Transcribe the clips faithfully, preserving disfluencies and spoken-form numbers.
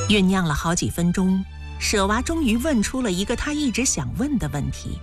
酝酿了好几分钟，舍娃终于问出了一个他一直想问的问题：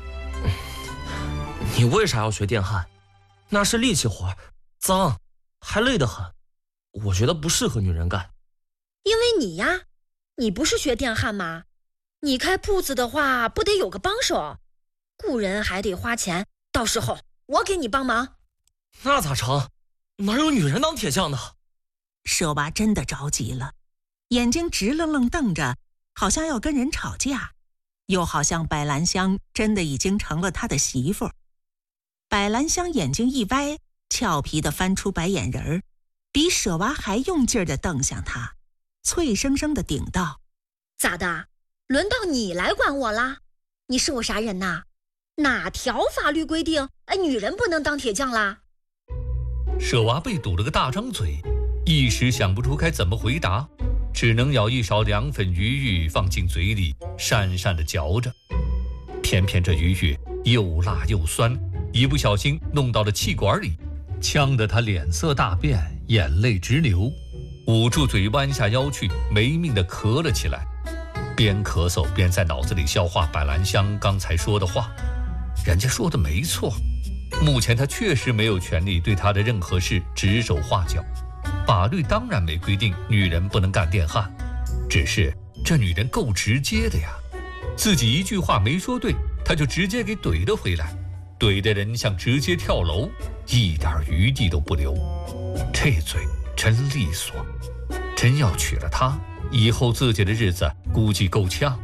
你为啥要学电焊？那是力气活，脏，还累得很，我觉得不适合女人干。 因为你呀，你不是学电焊吗？你开铺子的话，不得有个帮手，雇人还得花钱，到时候我给你帮忙。 那咋成？哪有女人当铁匠的？ 舍娃真的着急了，眼睛直愣愣瞪着，好像要跟人吵架，又好像百兰香真的已经成了他的媳妇。百兰香眼睛一歪，俏皮地翻出白眼仁儿，比舍娃还用劲儿地瞪向他，脆生生地顶道： 咋的？轮到你来管我啦？你是我啥人呐？哪条法律规定哎，女人不能当铁匠啦？ 舍娃被堵了个大张嘴，一时想不出该怎么回答，只能舀一勺凉粉鱼玉放进嘴里，讪讪地嚼着。偏偏这鱼玉又辣又酸，一不小心弄到了气管里，呛得他脸色大变，眼泪直流，捂住嘴弯下腰去，没命地咳了起来，边咳嗽边在脑子里消化百兰香刚才说的话。人家说的没错，目前他确实没有权利对他的任何事指手画脚，法律当然没规定女人不能干电焊，只是这女人够直接的呀，自己一句话没说对，他就直接给怼了回来，怼的人像直接跳楼，一点余地都不留。这嘴真利索，真要娶了她，以后自己的日子估计够呛。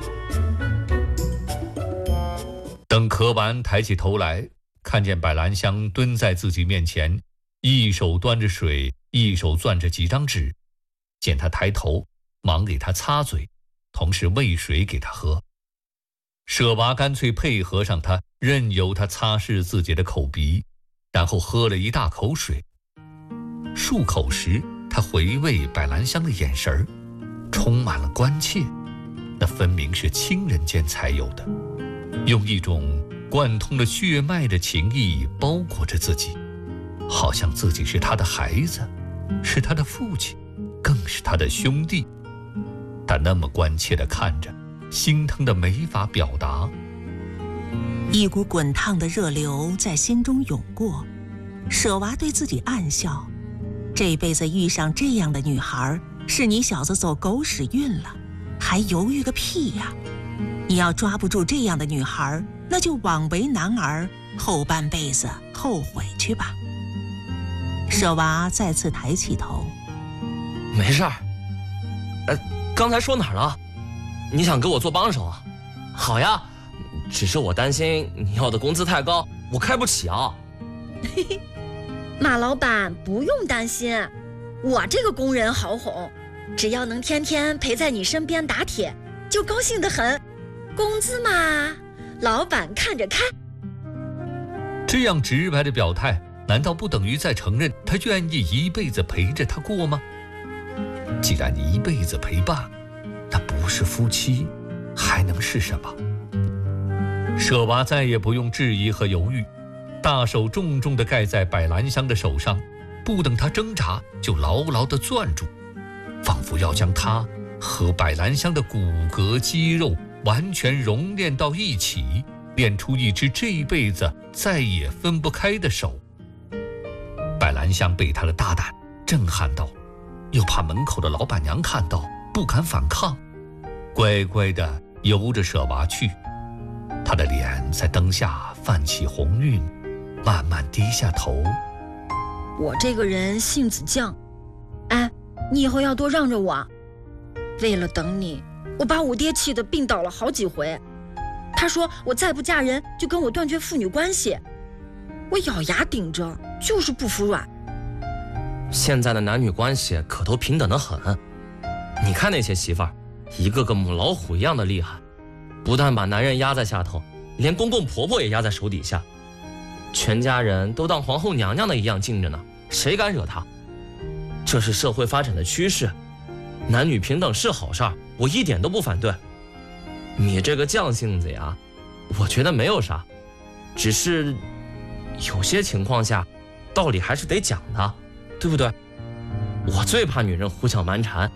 等咳完，抬起头来，看见百兰香蹲在自己面前，一手端着水，一手攥着几张纸。见他抬头，忙给他擦嘴，同时喂水给他喝。舍娃干脆配合上他，任由他擦拭自己的口鼻，然后喝了一大口水。漱口时，他回味百兰香的眼神，充满了关切，那分明是亲人间才有的，用一种贯通了血脉的情谊包裹着自己，好像自己是他的孩子，是他的父亲，更是他的兄弟。他那么关切地看着，心疼得没法表达。 一股滚烫的热流在心中涌过，舍娃对自己暗笑，这辈子遇上这样的女孩，是你小子走狗屎运了，还犹豫个屁呀！你要抓不住这样的女孩，那就枉为男儿，后半辈子后悔去吧。舍娃再次抬起头， 没事儿。呃，刚才说哪儿了？你想给我做帮手啊？好呀，只是我担心你要的工资太高，我开不起啊。 嘿嘿，马老板不用担心，我这个工人好哄，只要能天天陪在你身边打铁，就高兴得很。工资嘛，老板看着开。 这样直白的表态，难道不等于在承认他愿意一辈子陪着他过吗？既然一辈子陪伴，那不是夫妻，还能是什么？舍娃再也不用质疑和犹豫，大手重重地盖在百兰香的手上，不等她挣扎，就牢牢地攥住，仿佛要将她和百兰香的骨骼肌肉完全熔炼到一起，练出一只这辈子再也分不开的手。百兰香被他的大胆震撼到，又怕门口的老板娘看到，不敢反抗，乖乖地由着舍娃去。他的脸在灯下泛起红晕，慢慢低下头。 我这个人性子犟，哎，你以后要多让着我。为了等你，我把我爹气得病倒了好几回。他说我再不嫁人就跟我断绝父女关系，我咬牙顶着，就是不服软。 现在的男女关系可都平等得很，你看那些媳妇儿，一个个母老虎一样的厉害，不但把男人压在下头，连公公婆婆也压在手底下，全家人都当皇后娘娘的一样敬着呢，谁敢惹她？这是社会发展的趋势，男女平等是好事儿，我一点都不反对。你这个犟性子呀，我觉得没有啥，只是有些情况下道理还是得讲的，对不对？我最怕女人胡搅蛮缠，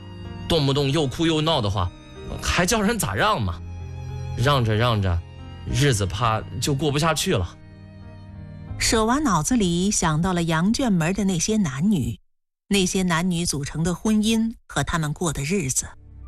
动不动又哭又闹的话，还叫人咋让嘛？让着让着，日子怕就过不下去了。 舍娃脑子里想到了羊圈门的那些男女，那些男女组成的婚姻和他们过的日子。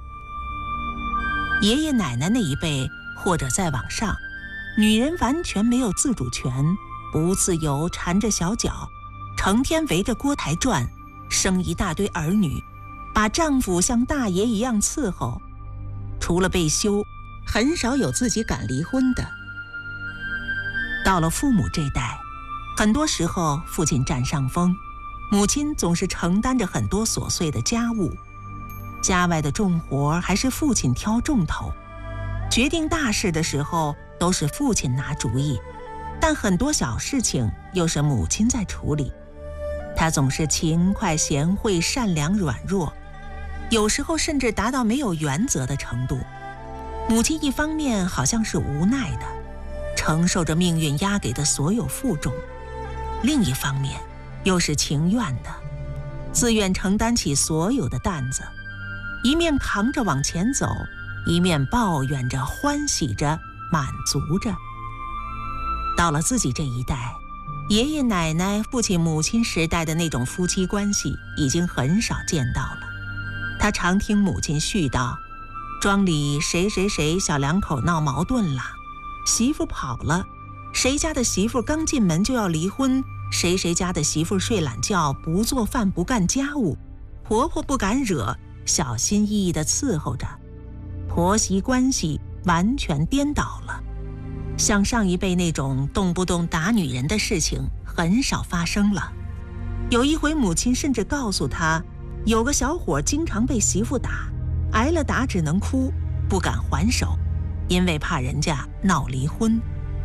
爷爷奶奶那一辈或者再往上，女人完全没有自主权，不自由，缠着小脚，成天围着锅台转，生一大堆儿女，把丈夫像大爷一样伺候，除了被休，很少有自己敢离婚的。到了父母这代，很多时候父亲占上风，母亲总是承担着很多琐碎的家务，家外的重活还是父亲挑重头，决定大事的时候都是父亲拿主意，但很多小事情又是母亲在处理。她总是勤快贤惠善良软弱，有时候甚至达到没有原则的程度。母亲一方面好像是无奈的，承受着命运压给的所有负重，另一方面又是情愿的，自愿承担起所有的担子，一面扛着往前走，一面抱怨着欢喜着满足着。到了自己这一代，爷爷奶奶父亲母亲时代的那种夫妻关系已经很少见到了。他常听母亲絮叨，庄里谁谁谁小两口闹矛盾了，媳妇跑了，谁家的媳妇刚进门就要离婚，谁谁家的媳妇睡懒觉，不做饭不干家务，婆婆不敢惹，小心翼翼地伺候着，婆媳关系完全颠倒了。像上一辈那种动不动打女人的事情很少发生了。有一回母亲甚至告诉他，有个小伙经常被媳妇打，挨了打只能哭，不敢还手，因为怕人家闹离婚。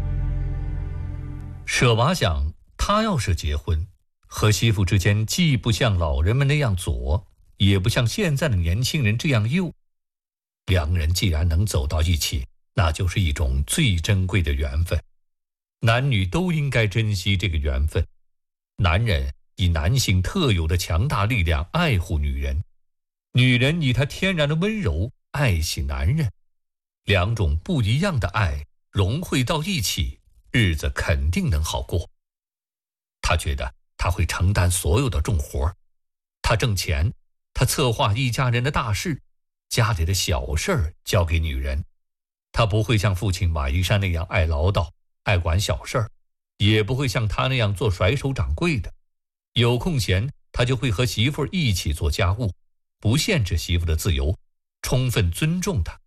舍娃想，他要是结婚，和媳妇之间既不像老人们那样左，也不像现在的年轻人这样右，两人既然能走到一起，那就是一种最珍贵的缘分，男女都应该珍惜这个缘分。男人以男性特有的强大力量爱护女人，女人以她天然的温柔爱惜男人，两种不一样的爱融汇到一起，日子肯定能好过。他觉得他会承担所有的重活，他挣钱，他策划一家人的大事，家里的小事儿交给女人。他不会像父亲马一山那样爱唠叨，爱管小事儿，也不会像他那样做甩手掌柜的。有空闲，他就会和媳妇一起做家务，不限制媳妇的自由，充分尊重她。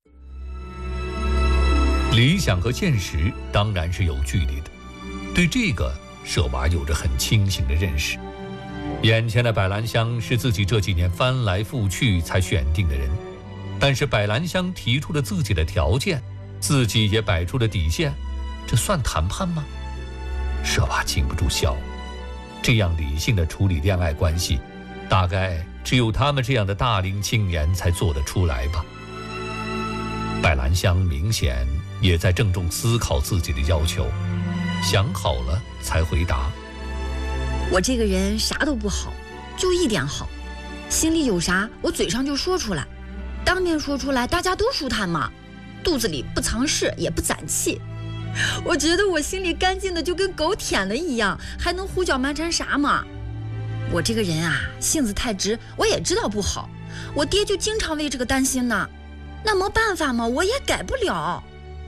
理想和现实当然是有距离的，对这个舍娃有着很清醒的认识。眼前的百兰香是自己这几年翻来覆去才选定的人，但是百兰香提出了自己的条件，自己也摆出了底线，这算谈判吗？舍娃禁不住笑，这样理性的处理恋爱关系，大概只有他们这样的大龄青年才做得出来吧。百兰香明显也在郑重思考自己的要求，想好了才回答。 我这个人啥都不好，就一点好，心里有啥我嘴上就说出来，当面说出来大家都舒坦嘛，肚子里不藏事也不攒气。我觉得我心里干净的就跟狗舔了一样，还能胡搅蛮缠啥嘛？我这个人啊，性子太直，我也知道不好，我爹就经常为这个担心呢，那没办法嘛，我也改不了。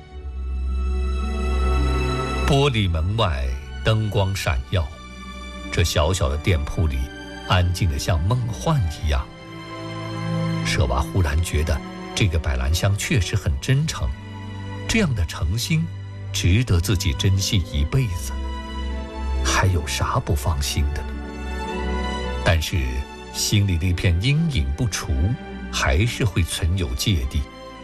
玻璃门外灯光闪耀，这小小的店铺里安静得像梦幻一样。舍娃忽然觉得这个百兰香确实很真诚，这样的诚心值得自己珍惜一辈子，还有啥不放心的呢？但是心里那片阴影不除，还是会存有芥蒂。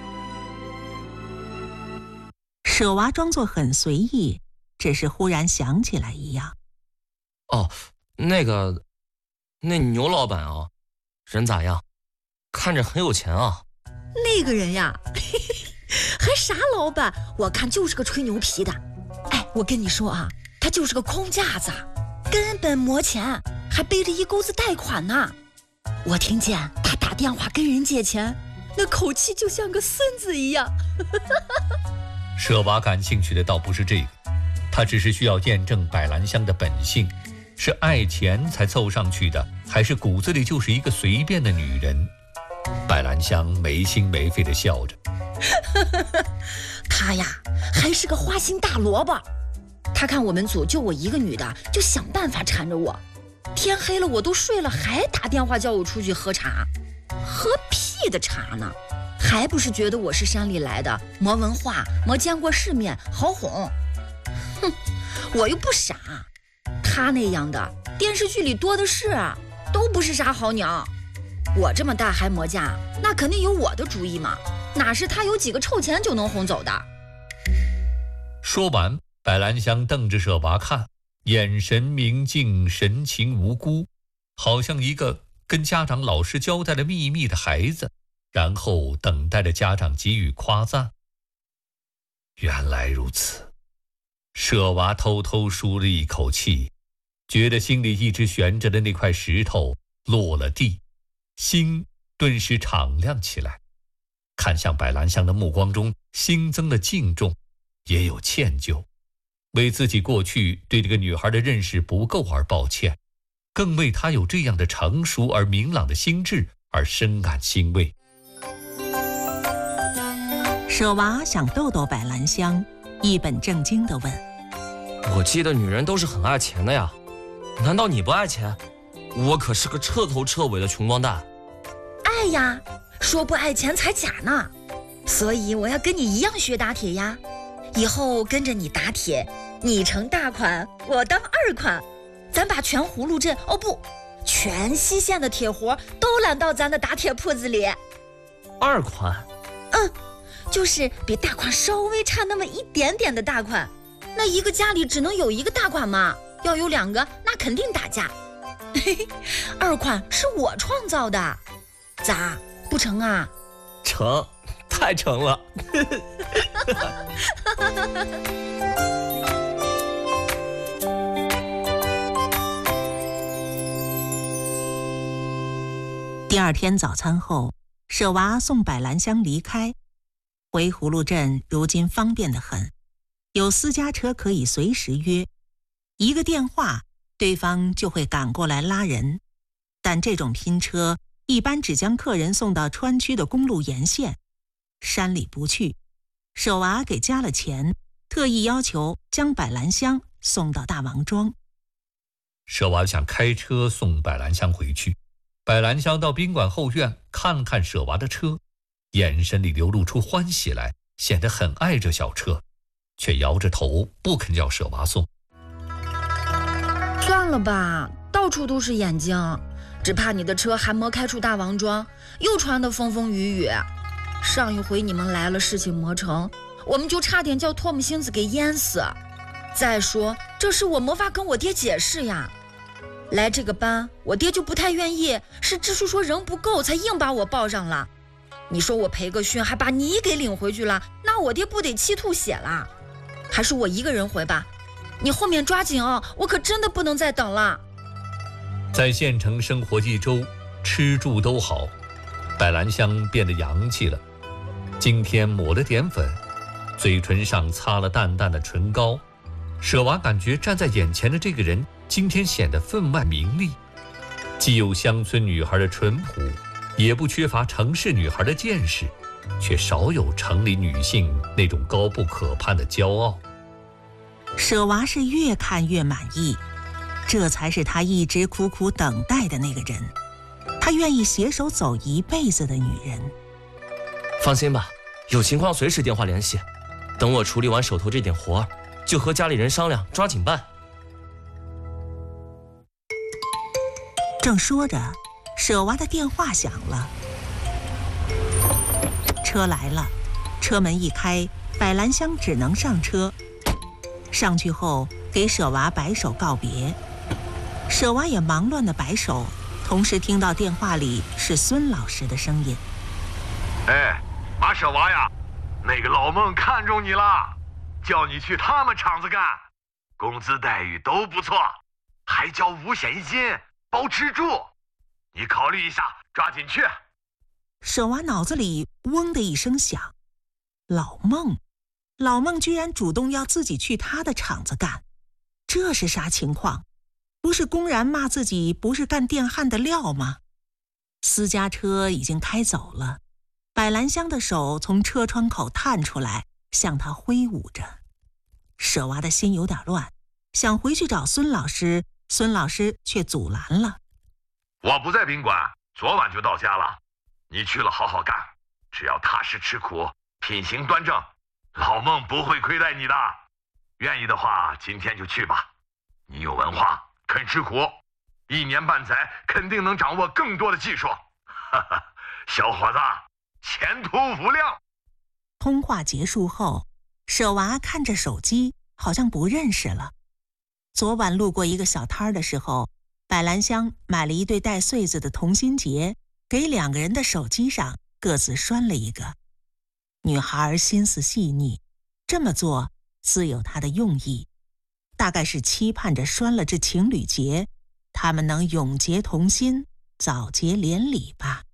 舍娃装作很随意，只是忽然想起来一样。 哦，那个，那牛老板啊，人咋样？看着很有钱啊。 那个人呀，嘿嘿，还啥老板？我看就是个吹牛皮的。哎，我跟你说啊，他就是个空架子，根本没钱，还背着一钩子贷款呢。我听见他打打电话跟人借钱，那口气就像个孙子一样。 舍娃感兴趣的倒不是这个，她只是需要验证百兰香的本性，是爱钱才凑上去的，还是骨子里就是一个随便的女人？百兰香没心没肺地笑着。 他呀，还是个花心大萝卜。他看我们组就我一个女的，就想办法缠着我。天黑了我都睡了，还打电话叫我出去喝茶。喝屁的茶呢？还不是觉得我是山里来的，没文化，没见过世面，好哄。哼，我又不傻。他那样的电视剧里多的是，都不是啥好鸟。我这么大还没嫁，那肯定有我的主意嘛，哪是他有几个臭钱就能哄走的。 说完，百兰香瞪着舍娃看，眼神明净，神情无辜，好像一个跟家长老师交代了秘密的孩子，然后等待着家长给予夸赞。原来如此，舍娃偷偷舒了一口气，觉得心里一直悬着的那块石头落了地，心顿时敞亮起来。看向百兰香的目光中新增了敬重，也有歉疚，为自己过去对这个女孩的认识不够而抱歉，更为她有这样的成熟而明朗的心智而深感欣慰。 舍娃想逗逗百兰香，一本正经地问： 我记得女人都是很爱钱的呀，难道你不爱钱？我可是个彻头彻尾的穷光蛋。 爱呀，说不爱钱才假呢。所以我要跟你一样学打铁呀，以后跟着你打铁，你成大款，我当二款，咱把全葫芦镇，哦不，全西县的铁活都揽到咱的打铁铺子里。 二款？ 嗯，就是比大款稍微差那么一点点的大款。那一个家里只能有一个大款嘛，要有两个那肯定打架。二款是我创造的，咋不成啊？ 成，太成了。 第二天早餐后，舍娃送百兰香离开。回葫芦镇如今方便得很，有私家车可以随时约，一个电话对方就会赶过来拉人。但这种拼车一般只将客人送到川区的公路沿线，山里不去。舍娃给加了钱，特意要求将百兰香送到大王庄。 舍娃想开车送百兰香回去，百兰香到宾馆后院看看舍娃的车，眼神里流露出欢喜来，显得很爱这小车，却摇着头不肯叫舍娃送。 算了吧，到处都是眼睛，只怕你的车还没开出大王庄，又传得风风雨雨。上一回你们来了，事情没成，我们就差点叫托姆星子给淹死。再说这事我没法跟我爹解释呀，来这个班我爹就不太愿意，是支书说人不够才硬把我报上了。你说我培个训还把你给领回去了，那我爹不得气吐血啦？还是我一个人回吧，你后面抓紧哦，我可真的不能再等了。 在县城生活一周，吃住都好，百兰香变得洋气了。今天抹了点粉，嘴唇上擦了淡淡的唇膏，舍娃感觉站在眼前的这个人今天显得分外明丽，既有乡村女孩的淳朴，也不缺乏城市女孩的见识，却少有城里女性那种高不可攀的骄傲。 舍娃是越看越满意，这才是他一直苦苦等待的那个人，他愿意携手走一辈子的女人。 放心吧，有情况随时电话联系，等我处理完手头这点活，就和家里人商量，抓紧办。 正说着，舍娃的电话响了，车来了，车门一开，百兰香只能上车。上去后给舍娃摆手告别，舍娃也忙乱的摆手，同时听到电话里是孙老师的声音： 哎，马舍娃呀，那个老孟看中你了，叫你去他们厂子干，工资待遇都不错，还交五险一金，包吃住，你考虑一下，抓紧去。 舍娃脑子里嗡的一声响，老孟，老孟居然主动要自己去他的厂子干，这是啥情况？不是公然骂自己不是干电焊的料吗？私家车已经开走了，百兰香的手从车窗口探出来，向他挥舞着。舍娃的心有点乱，想回去找孙老师，孙老师却阻拦了。 我不在宾馆，昨晚就到家了。你去了好好干，只要踏实吃苦，品行端正，老孟不会亏待你的。愿意的话，今天就去吧。你有文化，肯吃苦，一年半载肯定能掌握更多的技术。哈哈，小伙子，前途无量。 通话结束后，舍娃看着手机，好像不认识了。昨晚路过一个小摊的时候，百兰香买了一对带穗子的同心结，给两个人的手机上各自拴了一个。女孩心思细腻，这么做自有她的用意，大概是期盼着拴了这情侣结，他们能永结同心，早结连理吧。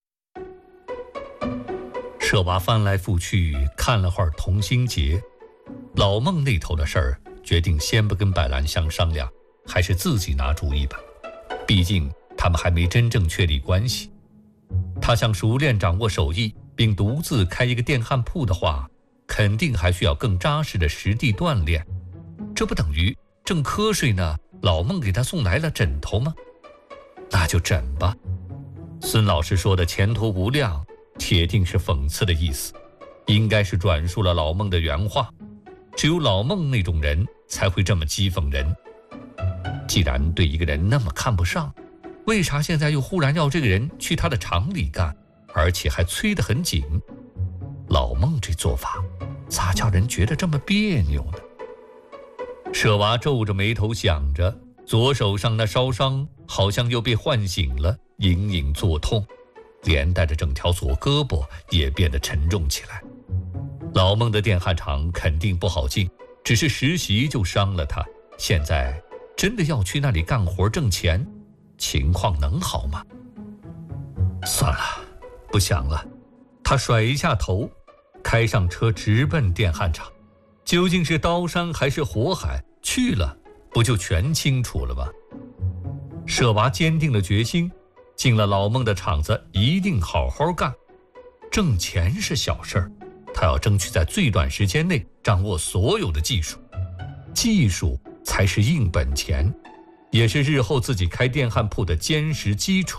舍娃翻来覆去看了会儿同心结，老孟那头的事儿，决定先不跟百兰香商量，还是自己拿主意吧。毕竟他们还没真正确立关系。他想熟练掌握手艺，并独自开一个电焊铺的话，肯定还需要更扎实的实地锻炼。这不等于正瞌睡呢，老孟给他送来了枕头吗？那就枕吧。孙老师说的前途无量，铁定是讽刺的意思，应该是转述了老孟的原话。只有老孟那种人才会这么讥讽人。既然对一个人那么看不上，为啥现在又忽然要这个人去他的厂里干，而且还催得很紧？老孟这做法咋叫人觉得这么别扭呢？舍娃皱着眉头想着，左手上那烧伤好像又被唤醒了，隐隐作痛，连带着整条左胳膊也变得沉重起来。老孟的电焊厂肯定不好进，只是实习就伤了他，现在真的要去那里干活挣钱，情况能好吗？算了，不想了。他甩一下头，开上车直奔电焊厂。究竟是刀山还是火海，去了不就全清楚了吗？舍娃坚定了决心，进了老孟的厂子一定好好干。挣钱是小事儿，他要争取在最短时间内掌握所有的技术，技术才是硬本钱，也是日后自己开电焊铺的坚实基础。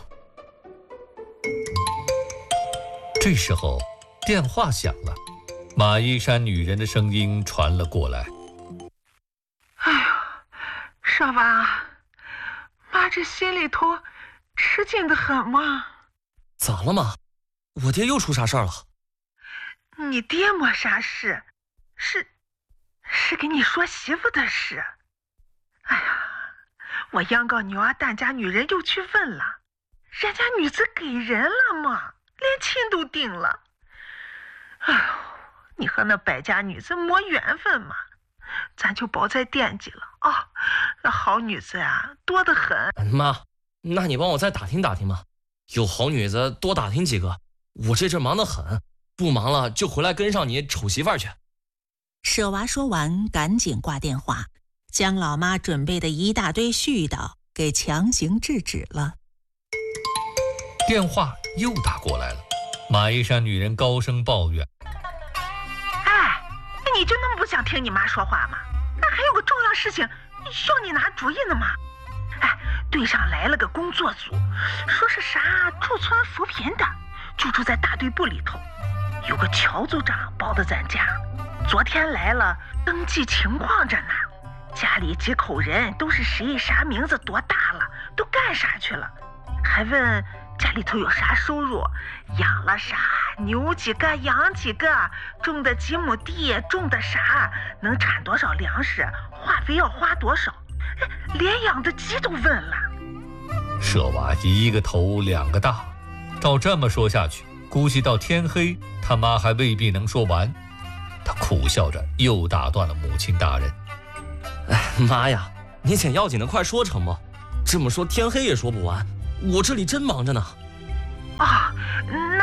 这时候电话响了，马衣衫女人的声音传了过来。 哎呦，舍娃，妈这心里头吃惊得很嘛。 咋了妈？我爹又出啥事儿了？ 你爹没啥事，是是跟你说媳妇的事。哎呀，我阳高女儿单家女人又去问了，人家女子给人了嘛，连亲都定了。哎呦，你和那百家女子没缘分嘛，咱就别再惦记了啊！那好女子呀，多得很。 妈，那你帮我再打听打听吧，有好女子多打听几个，我这阵忙得很，不忙了就回来跟上你瞅媳妇儿去。 舍娃说完，赶紧挂电话，将老妈准备的一大堆絮叨给强行制止了。 电话又打过来了，马衣衫女人高声抱怨： 哎，你就那么不想听你妈说话吗？那还有个重要事情需要你拿主意呢嘛。哎，队上来了个工作组，说是啥驻村扶贫的，就住在大队部里头。有个乔组长报的咱家，昨天来了，登记情况着呢。家里几口人都是谁啥名字多大了，都干啥去了，还问家里头有啥收入，养了啥，牛几个，羊几个，种的几亩地，种的啥，能产多少粮食，化肥要花多少，连养的鸡都问了。 舍娃一个头两个大，照这么说下去，估计到天黑他妈还未必能说完。他苦笑着又打断了母亲大人。 哎，妈呀，你捡要紧的快说成不？这么说天黑也说不完，我这里真忙着呢。 啊、哦，那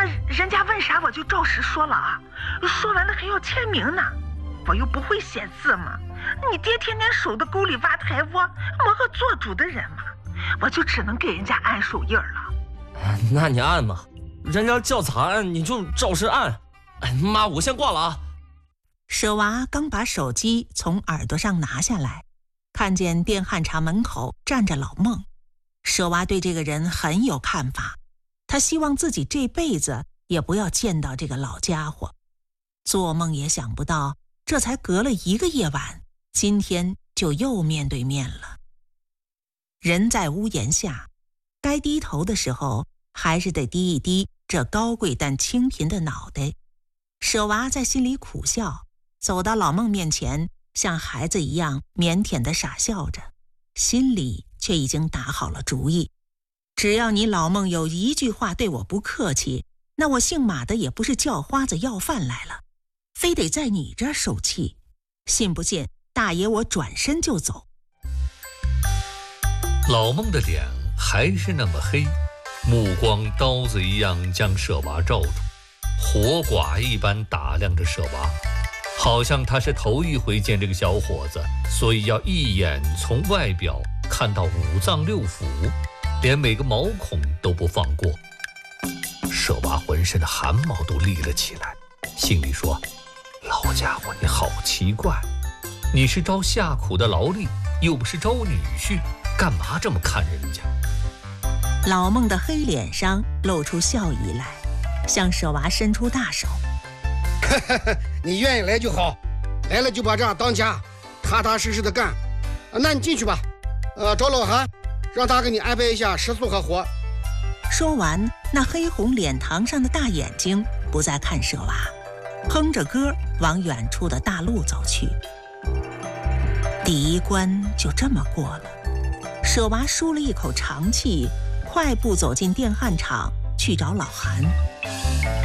那人家问啥我就照实说了啊，说完了还要签名呢，我又不会写字嘛。你爹天天守着沟里挖台窝，没个做主的人嘛，我就只能给人家按手印了。 那你按嘛，人家叫咋按你就照实按。哎妈，我先挂了啊。 舍娃刚把手机从耳朵上拿下来，看见电焊厂门口站着老孟。舍娃对这个人很有看法，他希望自己这辈子也不要见到这个老家伙。做梦也想不到，这才隔了一个夜晚，今天就又面对面了。人在屋檐下，该低头的时候还是得低一低这高贵但清贫的脑袋。舍娃在心里苦笑，走到老孟面前，像孩子一样腼腆地傻笑着，心里却已经打好了主意。只要你老孟有一句话对我不客气，那我姓马的也不是叫花子要饭来了，非得在你这儿受气。信不信大爷我转身就走。 老孟的脸还是那么黑，目光刀子一样将舍娃罩住，活寡一般打量着舍娃，好像他是头一回见这个小伙子，所以要一眼从外表看到五脏六腑，连每个毛孔都不放过。舍娃浑身的汗毛都立了起来，心里说：老家伙你好奇怪，你是招下苦的劳力，又不是招女婿，干嘛这么看人家？ 老孟的黑脸上露出笑意来，向舍娃伸出大手。 你愿意来就好，来了就把这当家，踏踏实实的干。那你进去吧，呃，找老韩，让他给你安排一下食宿和活。 说完，那黑红脸膛上的大眼睛不再看舍娃，哼着歌往远处的大路走去。第一关就这么过了，舍娃舒了一口长气，快步走进电焊厂去找老韩。